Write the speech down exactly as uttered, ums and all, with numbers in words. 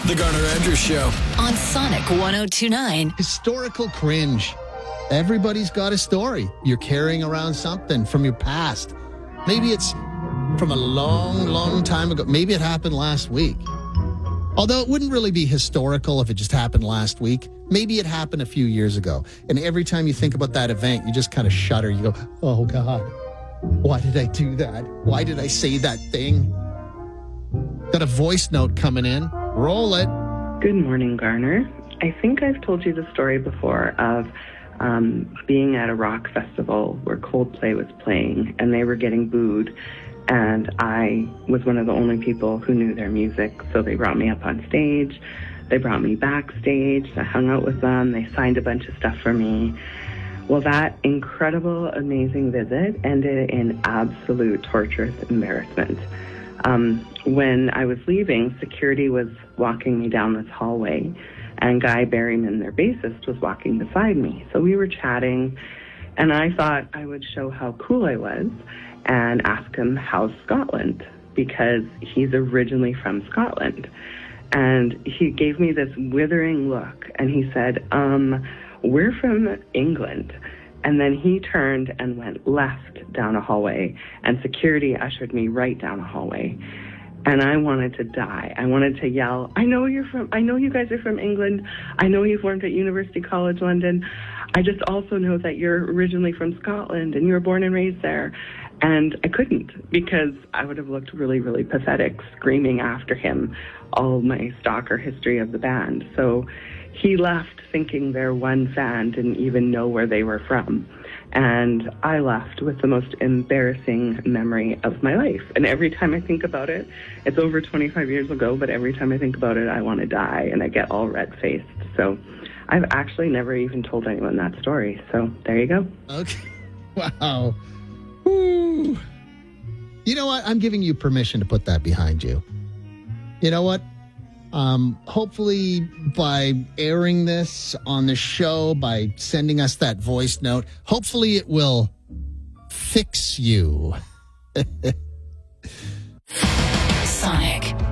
The Garner Andrews Show on Sonic one oh two point nine. Historical cringe. Everybody's got a story. You're carrying around something from your past. Maybe it's from a long, long time ago. Maybe it happened last week. Although it wouldn't really be historical if it just happened last week. Maybe it happened a few years ago. And every time you think about that event, you just kind of shudder. You go, oh, God, why did I do that? Why did I say that thing? Got a voice note coming in. Roll it. Good morning, Garner. I think I've told you the story before of um, being at a rock festival where Coldplay was playing and they were getting booed. And I was one of the only people who knew their music. So they brought me up on stage. They brought me backstage. I hung out with them. They signed a bunch of stuff for me. Well, that incredible, amazing visit ended in absolute torturous embarrassment. Um, when I was leaving, security was walking me down this hallway, and Guy Berryman, their bassist, was walking beside me. So we were chatting, and I thought I would show how cool I was and ask him, how's Scotland? Because he's originally from Scotland. And he gave me this withering look, and he said, um, we're from England. And then he turned and went left down a hallway, and security ushered me right down a hallway. And I wanted to die. I wanted to yell, I know you're from, I know you guys are from England. I know you've learned at University College London. I just also know that you're originally from Scotland and you were born and raised there. And I couldn't, because I would have looked really, really pathetic screaming after him all my stalker history of the band. So he left thinking their one fan didn't even know where they were from. And I left with the most embarrassing memory of my life. And every time I think about it, it's over twenty-five years ago, but every time I think about it, I want to die and I get all red-faced. So I've actually never even told anyone that story. So there you go. Okay. Wow. Woo. You know what? I'm giving you permission to put that behind you. You know what? Um, hopefully by airing this on the show, by sending us that voice note, hopefully it will fix you. Sonic.